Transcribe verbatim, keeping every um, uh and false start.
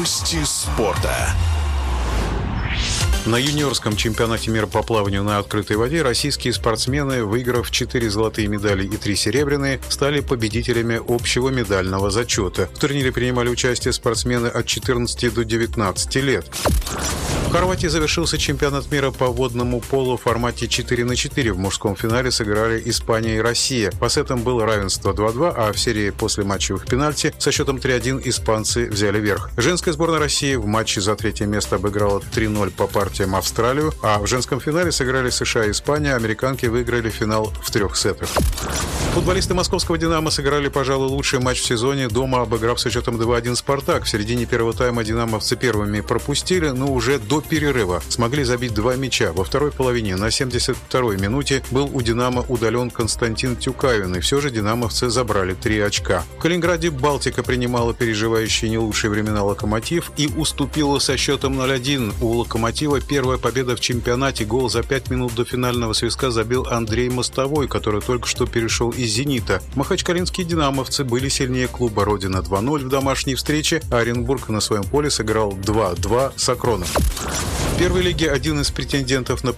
Новости спорта. На юниорском чемпионате мира по плаванию на открытой воде российские спортсмены, выиграв четыре золотые медали и три серебряные, стали победителями общего медального зачета. В турнире принимали участие спортсмены от четырнадцати до девятнадцати лет. В Хорватии завершился чемпионат мира по водному полу в формате четыре на четыре. В мужском финале сыграли Испания и Россия. По сетам было равенство два-два, а в серии после матчевых пенальти со счетом три-один испанцы взяли верх. Женская сборная России в матче за третье место обыграла три-ноль по партиям Австралию, а в женском финале сыграли США и Испания. Американки выиграли финал в трех сетах. Футболисты московского «Динамо» сыграли, пожалуй, лучший матч в сезоне, дома обыграв со счетом два-один «Спартак». В середине первого тайма динамовцы первыми пропустили, но уже до перерыва смогли забить два мяча. Во второй половине на семьдесят второй минуте был у «Динамо» удален Константин Тюкавин, и все же динамовцы забрали три очка. В Калининграде «Балтика» принимала переживающие не лучшие времена «Локомотив» и уступила со счетом ноль-один. У «Локомотива» первая победа в чемпионате. Гол за пять минут до финального свистка забил Андрей Мостовой, который только что перешел из «Зенита». Махачкалинские «Динамовцы» были сильнее клуба «Родина» два-ноль в домашней встрече, а Оренбург на своем поле сыграл два-два с «Акроном». В первой лиге один из претендентов на